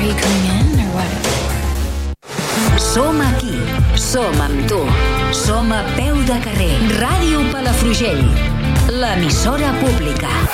you coming in or what? Som aquí, som amb tu. Som a peu de carrer. Ràdio Palafrugell, l'emissora pública.